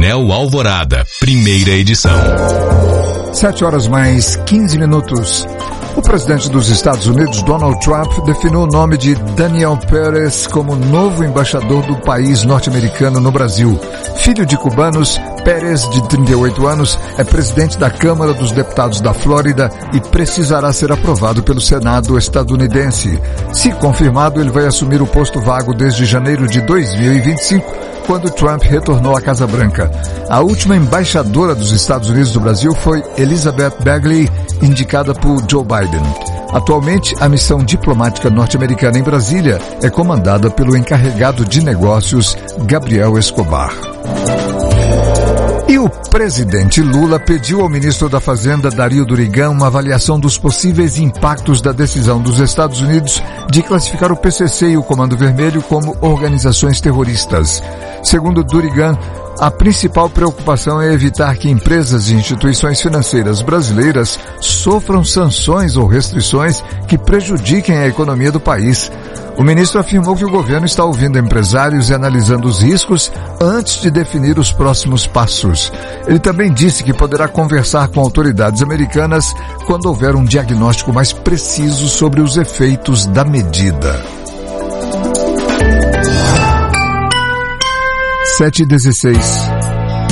Jornal Alvorada, primeira edição. 7h mais 15. O presidente dos Estados Unidos, Donald Trump, definiu o nome de Daniel Pérez como novo embaixador do país norte-americano no Brasil. Filho de cubanos, Pérez, de 38 anos, é presidente da Câmara dos Deputados da Flórida e precisará ser aprovado pelo Senado estadunidense. Se confirmado, ele vai assumir o posto vago desde janeiro de 2025, quando Trump retornou à Casa Branca. A última embaixadora dos Estados Unidos do Brasil foi Elizabeth Bagley, indicada por Joe Biden. Atualmente, a missão diplomática norte-americana em Brasília é comandada pelo encarregado de negócios, Gabriel Escobar. E o presidente Lula pediu ao ministro da Fazenda, Dario Durigan, uma avaliação dos possíveis impactos da decisão dos Estados Unidos de classificar o PCC e o Comando Vermelho como organizações terroristas. Segundo Durigan, a principal preocupação é evitar que empresas e instituições financeiras brasileiras sofram sanções ou restrições que prejudiquem a economia do país. O ministro afirmou que o governo está ouvindo empresários e analisando os riscos antes de definir os próximos passos. Ele também disse que poderá conversar com autoridades americanas quando houver um diagnóstico mais preciso sobre os efeitos da medida. 7h16.